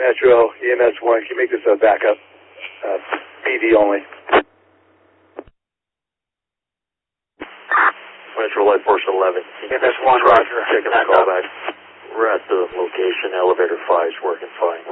Metro, EMS 1, can you make this a backup? PD only. Metro Light Force 11. EMS 1, roger. Checking the callback. We're at the location. Elevator 5 is working fine.